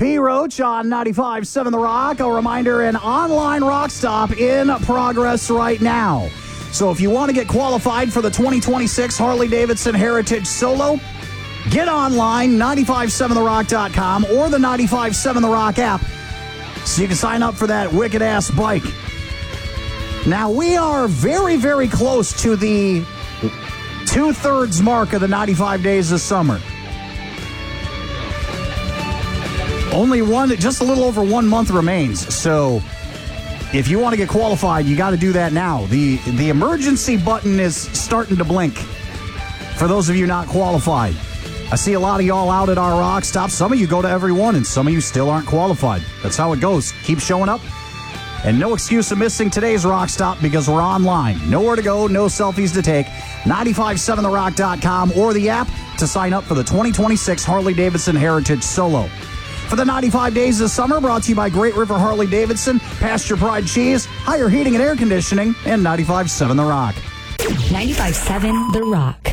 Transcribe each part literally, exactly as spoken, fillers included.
P. Roach on ninety-five point seven The Rock. A reminder, an online rock stop in progress right now. So if you want to get qualified for the twenty twenty-six Harley-Davidson Heritage Solo, get online, nine five seven the rock dot com or the nine five seven The Rock app so you can sign up for that wicked-ass bike. Now, we are very, very close to the two-thirds mark of the ninety-five days of summer. Only one, just a little over one month remains. So if you want to get qualified, you got to do that now. The, the emergency button is starting to blink for those of you not qualified. I see a lot of y'all out at our rock stops. Some of you go to every one, and some of you still aren't qualified. That's how it goes. Keep showing up. And no excuse of missing today's rock stop because we're online. Nowhere to go, no selfies to take. nine five seven the rock dot com or the app to sign up for the twenty twenty-six Harley-Davidson Heritage Solo. For the ninety-five days of summer, brought to you by Great River Harley-Davidson, Pasture Pride Cheese, Higher Heating and Air Conditioning, and ninety-five point seven The Rock. ninety-five point seven The Rock.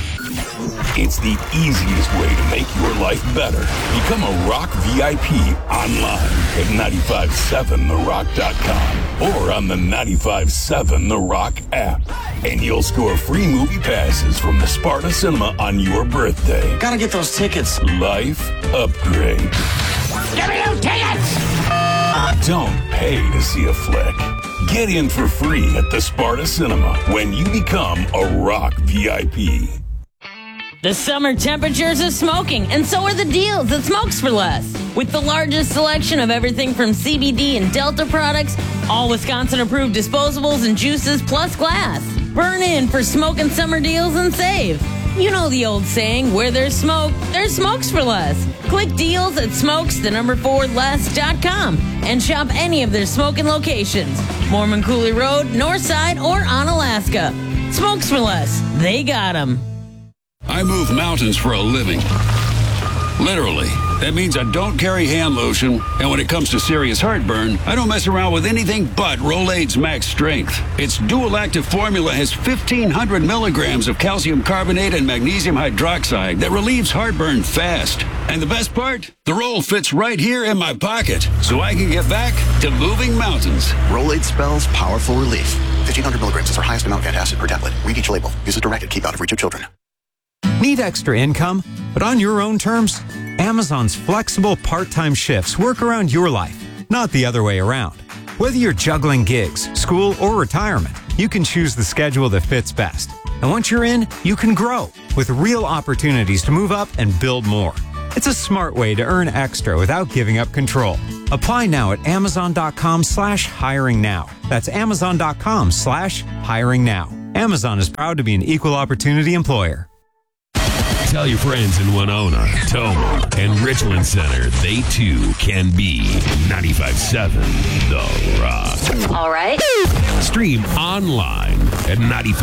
It's the easiest way to make your life better. Become a Rock V I P online at nine five seven the rock dot com or on the nine five seven The Rock app. And you'll score free movie passes from the Sparta Cinema on your birthday. Gotta get those tickets. Life upgrade. Give me those tickets! Don't pay to see a flick. Get in for free at the Sparta Cinema when you become a Rock V I P. The summer temperatures are smoking, and so are the deals at Smokes for Less. With the largest selection of everything from C B D and Delta products, all Wisconsin-approved disposables and juices plus glass. Burn in for smoking summer deals and save. You know the old saying, where there's smoke, there's Smokes for Less. Click deals at smokes, the number four, less dot com and shop any of their smoking locations. Mormon Coulee Road, Northside, or on Alaska. Smokes for Less. They got 'em. I move mountains for a living. Literally. That means I don't carry hand lotion, and when it comes to serious heartburn, I don't mess around with anything but Rolaids Max Strength. Its dual-active formula has fifteen hundred milligrams of calcium carbonate and magnesium hydroxide that relieves heartburn fast. And the best part? The roll fits right here in my pocket, so I can get back to moving mountains. Rolaids spells powerful relief. fifteen hundred milligrams is our highest amount of antacid per tablet. Read each label. Use as directed. Keep out of reach of children. Need extra income, but on your own terms? Amazon's flexible part-time shifts work around your life, not the other way around. Whether you're juggling gigs, school, or retirement, you can choose the schedule that fits best. And once you're in, you can grow with real opportunities to move up and build more. It's a smart way to earn extra without giving up control. Apply now at amazon.com slash hiring now. That's amazon.com slash hiring now. Amazon is proud to be an equal opportunity employer. Tell your friends in Winona, Toma, and Richland Center they too can be ninety-five point seven The Rock. All right. Stream online at ninety-five.